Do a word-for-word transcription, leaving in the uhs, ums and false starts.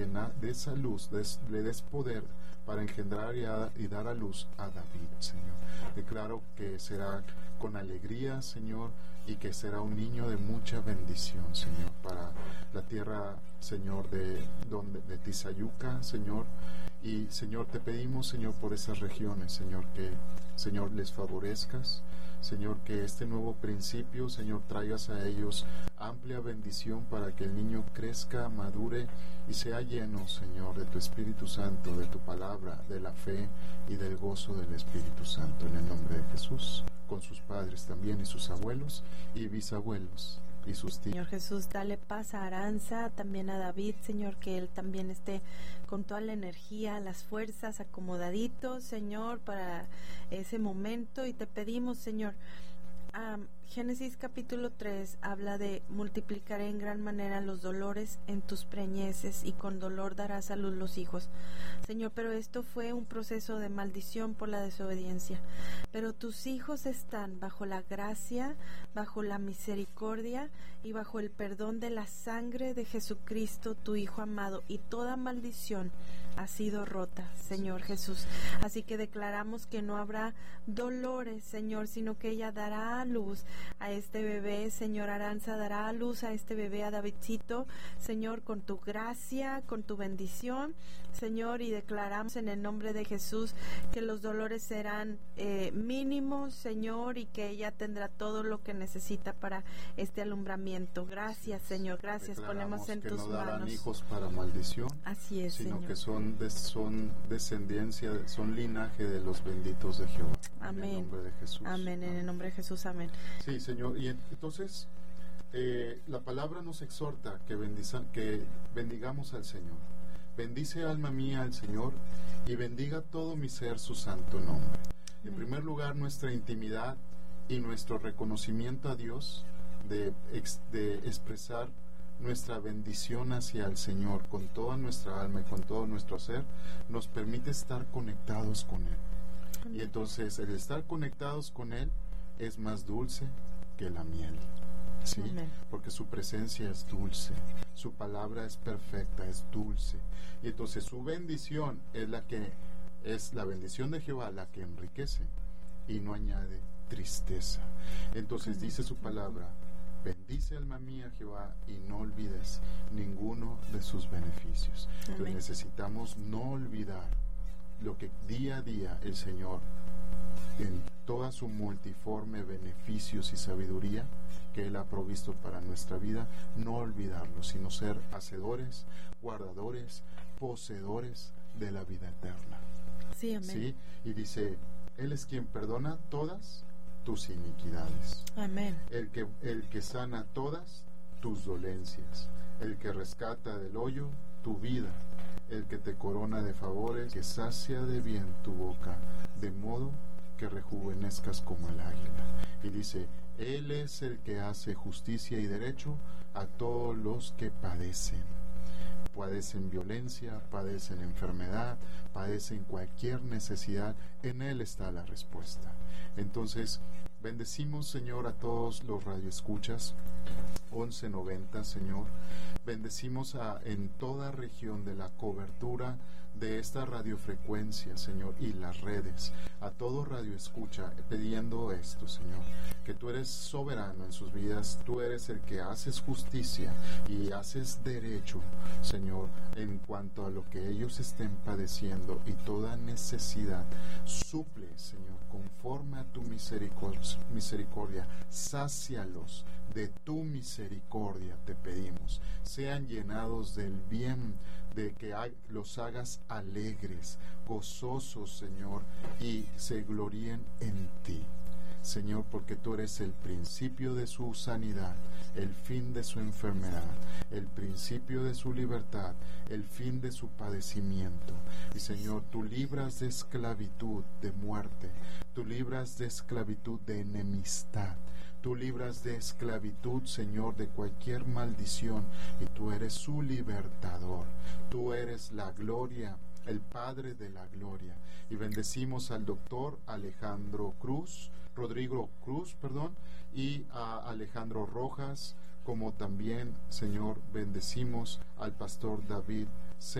de esa luz, des, le des poder para engendrar y, a, y dar a luz a David, Señor. Declaro que será con alegría, Señor, y que será un niño de mucha bendición, Señor, para la tierra, Señor, de, donde, de Tizayuca, Señor. Y, Señor, te pedimos, Señor, por esas regiones, Señor, que, Señor, les favorezcas, Señor, que este nuevo principio, Señor, traigas a ellos amplia bendición para que el niño crezca, madure y sea lleno, Señor, de tu Espíritu Santo, de tu palabra, de la fe y del gozo del Espíritu Santo, en el nombre de Jesús, con sus padres también y sus abuelos y bisabuelos y sus tíos. Señor Jesús, dale paz a Aranza, también a David, Señor, que él también esté con toda la energía, las fuerzas, acomodadito, Señor, para ese momento. Y te pedimos, Señor, Um, Génesis capítulo tres habla de multiplicaré en gran manera los dolores en tus preñeces y con dolor darás a luz los hijos. Señor, pero esto fue un proceso de maldición por la desobediencia. Pero tus hijos están bajo la gracia, bajo la misericordia y bajo el perdón de la sangre de Jesucristo, tu Hijo amado, y toda maldición ha sido rota, Señor Jesús. Así que declaramos que no habrá dolores, Señor, sino que ella dará a luz a este bebé, Señor. Aranza dará a luz a este bebé, a Davidcito, Señor, con tu gracia, con tu bendición, Señor, y declaramos en el nombre de Jesús que los dolores serán eh, mínimos, Señor, y que ella tendrá todo lo que necesita para este alumbramiento. Gracias, Señor, gracias. Ponemos en que tus no darán manos hijos para maldición. Así es, sino Señor. que son, de, son descendencia, son linaje de los benditos de Jehová. Amén. En el nombre de Jesús. Amén, en el nombre de Jesús, amén. Sí, Señor, y entonces eh, la palabra nos exhorta que, bendiza, que bendigamos al Señor. Bendice, alma mía, al Señor, y bendiga todo mi ser su santo nombre. En Amén. primer lugar, nuestra intimidad y nuestro reconocimiento a Dios de, de expresar nuestra bendición hacia el Señor con toda nuestra alma y con todo nuestro ser, nos permite estar conectados con Él. Amén. Y entonces el estar conectados con Él es más dulce que la miel, ¿sí? Amén. Porque su presencia es dulce, su palabra es perfecta, es dulce, y entonces su bendición es la que es la bendición de Jehová, la que enriquece y no añade tristeza. Entonces Amén. Dice su palabra: bendice, alma mía, Jehová, y no olvides ninguno de sus beneficios. Amén. Entonces necesitamos no olvidar lo que día a día el Señor, en toda su multiforme beneficios y sabiduría que Él ha provisto para nuestra vida, no olvidarlo, sino ser hacedores, guardadores, poseedores de la vida eterna. Sí, amén. ¿Sí? Y dice, Él es quien perdona todas tus iniquidades. Amén. El que, el que sana todas tus dolencias, el que rescata del hoyo tu vida, el que te corona de favores, que sacia de bien tu boca, de modo que rejuvenezcas como el águila. Y dice, Él es el que hace justicia y derecho a todos los que padecen. Padecen violencia, padecen enfermedad, padecen cualquier necesidad, en Él está la respuesta. Entonces, bendecimos, Señor, a todos los radioescuchas, once noventa, Señor. Bendecimos a, en toda región de la cobertura de esta radiofrecuencia, Señor, y las redes, a todo radioescucha, pidiendo esto, Señor, que tú eres soberano en sus vidas, tú eres el que haces justicia y haces derecho, Señor, en cuanto a lo que ellos estén padeciendo, y toda necesidad suple, Señor, conforme a tu misericordia, misericordia, sácialos de tu misericordia, te pedimos, sean llenados del bien, de que los hagas alegres, gozosos, Señor, y se gloríen en ti, Señor, porque tú eres el principio de su sanidad, el fin de su enfermedad, el principio de su libertad, el fin de su padecimiento. Y Señor, tú libras de esclavitud, de muerte, tú libras de esclavitud, de enemistad, tú libras de esclavitud, Señor, de cualquier maldición, y tú eres su libertador, tú eres la gloria, el Padre de la gloria. Y bendecimos al doctor Alejandro Cruz, Rodrigo Cruz, perdón, y a Alejandro Rojas, como también, Señor, bendecimos al pastor David